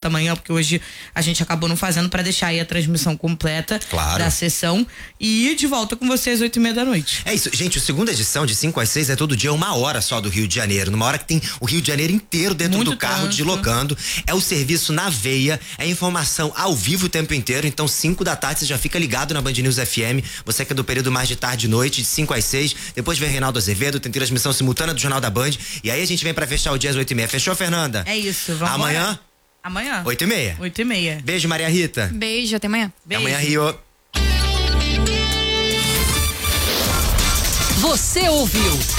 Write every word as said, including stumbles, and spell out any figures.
amanhã, porque hoje a gente acabou não fazendo, pra deixar aí a transmissão completa claro. da sessão. E de volta com vocês às oito e meia da noite. É isso, gente, a segunda edição de cinco às seis é todo dia uma hora só do Rio de Janeiro, numa hora que tem o Rio de Janeiro inteiro dentro Muito do carro, tanto. deslocando. É o serviço na veia, é informação ao vivo o tempo inteiro, então cinco da tarde você já fica ligado na Band News F M, você que é do período mais de tarde e noite, de cinco às seis, depois vem Reinaldo Azevedo, tem transmissão simultânea do Jornal da Band, e aí a gente vem pra fechar o dia às oito e meia. Fechou, Fernanda? É isso, vamos Amanhã? Embora. Amanhã. Oito e meia? Oito e meia. Beijo, Maria Rita. Beijo, até amanhã. Beijo. Amanhã, Rio. Você ouviu